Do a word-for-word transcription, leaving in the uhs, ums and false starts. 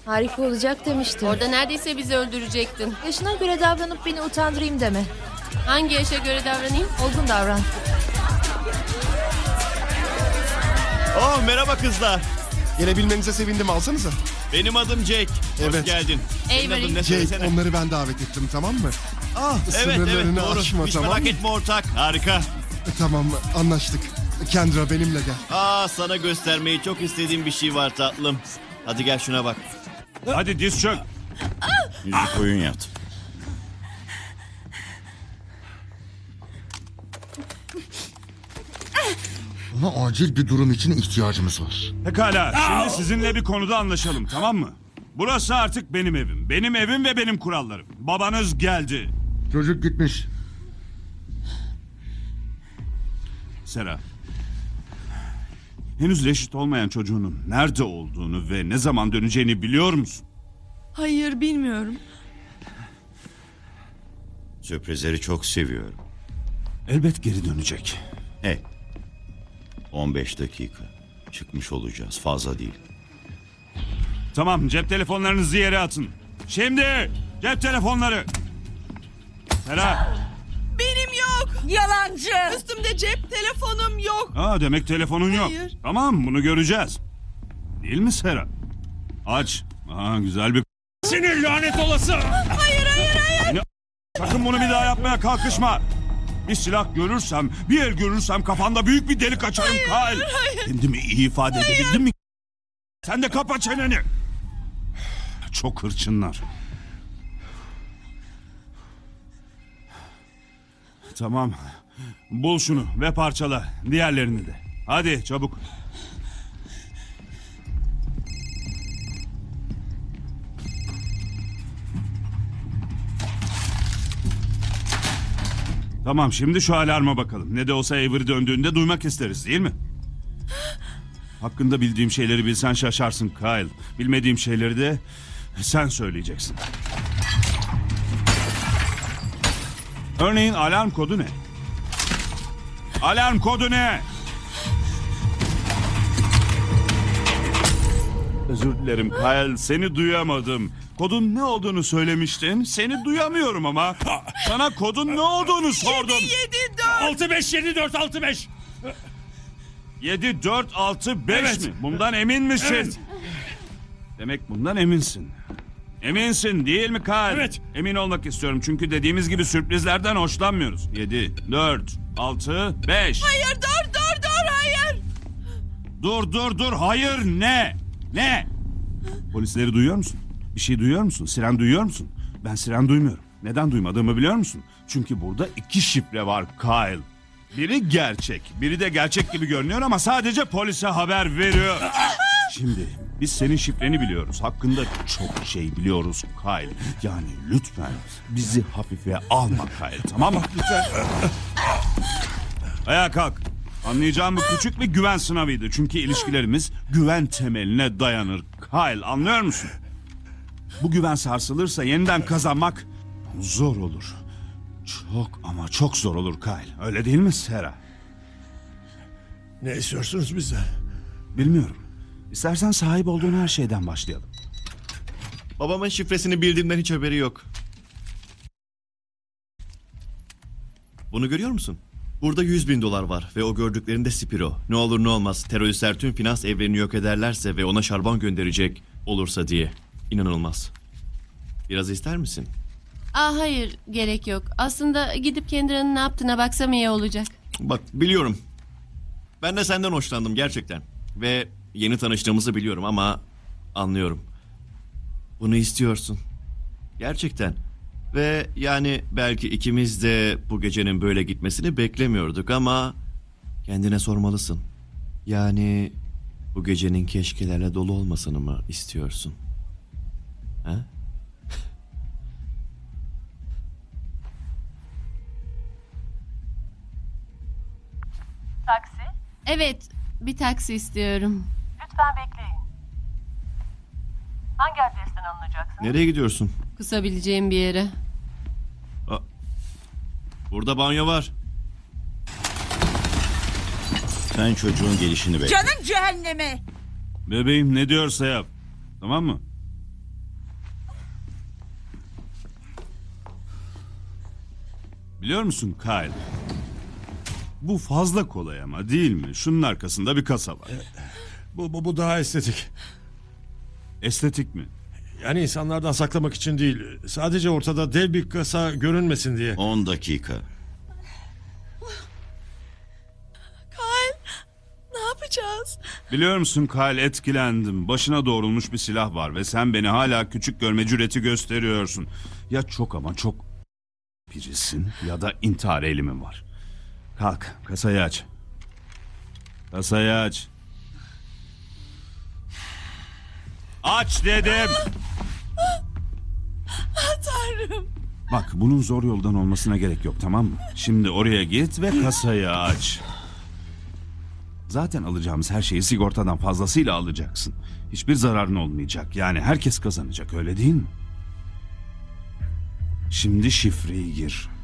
Harika olacak demiştim. Orada neredeyse bizi öldürecektin. Yaşına göre davranıp beni utandırayım deme. Hangi yaşa göre davranayım? Olgun davran. Oh merhaba kızlar. Gelebilmenize sevindim, alsanıza. Benim adım Jake. Hoş Evet. geldin. Senin Avery. adın ne Jake, söylesene. onları ben davet ettim, tamam mı? Ah, evet evet Sınırlarını doğru. aşma, Hiç tamam merak mı? etme ortak. Harika. E, Tamam, anlaştık. Kendra benimle gel. Aa sana göstermeyi çok istediğim bir şey var tatlım. Hadi gel şuna bak. Hadi diz çök. Yüzü koyun yat. Buna acil bir durum için ihtiyacımız var. Pekala, şimdi sizinle bir konuda anlaşalım, tamam mı? Burası artık benim evim. Benim evim ve benim kurallarım. Babanız geldi. Çocuk gitmiş. Sera. Henüz reşit olmayan çocuğunun nerede olduğunu ve ne zaman döneceğini biliyor musun? Hayır, bilmiyorum. Sürprizleri çok seviyorum. Elbet geri dönecek. Hey. on beş dakika. Çıkmış olacağız. Fazla değil. Tamam, cep telefonlarınızı yere atın. Şimdi cep telefonları. Sera. Benim yok. Yalancı. Üstümde cep telefonum yok. Aa, demek telefonun yok. Hayır. Tamam, bunu göreceğiz. Değil mi Sera? Aç. Aa, güzel bir... Seni lanet olası! Hayır, hayır, hayır. Ne- Sakın bunu bir daha yapmaya kalkışma. Bir silah görürsem, bir el görürsem kafanda büyük bir delik açarım Kyle. Kendimi iyi ifade edebildim mi? Sen de kapa çeneni. Çok hırçınlar. Tamam. Bul şunu ve parçala. Diğerlerini de. Hadi çabuk. Tamam, şimdi şu alarma bakalım. Ne de olsa Avery döndüğünde duymak isteriz, değil mi? Hakkında bildiğim şeyleri bilsen şaşarsın Kyle. Bilmediğim şeyleri de sen söyleyeceksin. Örneğin alarm kodu ne? Alarm kodu ne? Özür dilerim Kyle, seni duyamadım. Kodun ne olduğunu söylemiştin. Seni duyamıyorum ama. Sana kodun ne olduğunu sordum. Yedi, dört. altı beş yedi dört altı beş. yedi dört altı beş Evet. mi? Bundan emin misin? Evet. Demek bundan eminsin. Eminsin değil mi Kyle? Evet. Emin olmak istiyorum çünkü dediğimiz gibi sürprizlerden hoşlanmıyoruz. yedi dört altı beş. Hayır, dur, dur, dur, hayır. Dur dur dur, hayır ne? Ne? Polisleri duyuyor musun? Bir şey duyuyor musun? Siren duyuyor musun? Ben siren duymuyorum. Neden duymadığımı biliyor musun? Çünkü burada iki şifre var Kyle. Biri gerçek, biri de gerçek gibi görünüyor ama sadece polise haber veriyor. Şimdi biz senin şifreni biliyoruz. Hakkında çok şey biliyoruz Kyle. Yani lütfen bizi hafife alma Kyle, tamam mı? Lütfen. Ayağa kalk. Anlayacağım bu küçük bir güven sınavıydı. Çünkü ilişkilerimiz güven temeline dayanır. Kyle, anlıyor musun? Bu güven sarsılırsa yeniden kazanmak zor olur. Çok ama çok zor olur Kyle. Öyle değil mi Sera? Ne istiyorsunuz bizden? Bilmiyorum. İstersen sahip olduğun her şeyden başlayalım. Babamın şifresini bildiğimden hiç haberi yok. Bunu görüyor musun? Burada yüz bin dolar var ve o gördüklerinde Spiro. Ne olur ne olmaz teröristler tüm finans evrenini yok ederlerse ve ona şarbon gönderecek olursa diye. İnanılmaz. Biraz ister misin? Aa, hayır, gerek yok. Aslında gidip Kendra'nın ne yaptığına baksam iyi olacak. Bak biliyorum. Ben de senden hoşlandım gerçekten. Ve yeni tanıştığımızı biliyorum ama anlıyorum. Bunu istiyorsun. Gerçekten. Ve yani belki ikimiz de bu gecenin böyle gitmesini beklemiyorduk ama kendine sormalısın. Yani bu gecenin keşkelerle dolu olmasını mı istiyorsun? Ha? Taksi. Evet, bir taksi istiyorum. Lütfen bekleyin. Hangi adresten alınacaksın? Nereye gidiyorsun? Kusabileceğim bir yere. Aa, burada banyo var. Sen çocuğun gelişini bekle. Canın cehenneme. Bebeğim ne diyorsa yap. Tamam mı? Biliyor musun Kyle? Bu fazla kolay ama değil mi? Şunun arkasında bir kasa var. Bu, bu, bu daha estetik. Estetik mi? Yani insanlardan saklamak için değil. Sadece ortada dev bir kasa görünmesin diye. on dakika. Kyle, ne yapacağız? Biliyor musun Kyle, etkilendim. Başına doğrulmuş bir silah var ve sen beni hala küçük görme cüreti gösteriyorsun. Ya çok ama çok birisin ya da intihar eğilimin var. Kalk, kasayı aç. Kasayı aç. Aç dedim. Tanrım. Bak, bunun zor yoldan olmasına gerek yok, tamam mı? Şimdi oraya git ve kasayı aç. Zaten alacağımız her şeyi sigortadan fazlasıyla alacaksın. Hiçbir zararın olmayacak. Yani herkes kazanacak, öyle değil mi? Şimdi şifreyi gir.